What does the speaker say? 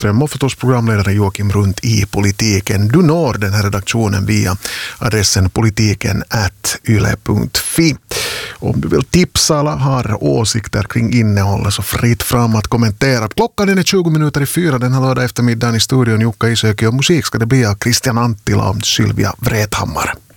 Ström och förstås programledare Joakim Runt i Politiken. Du når den här redaktionen via adressen politiken@yle.fi. Om du vill tipsa eller har åsikter kring innehållet så fritt fram att kommentera. Klockan är 4:20 den här lördag eftermiddagen i studion. Jukka Isäki och musik ska det bli av Christian Anttila och Sylvia Vrethammar.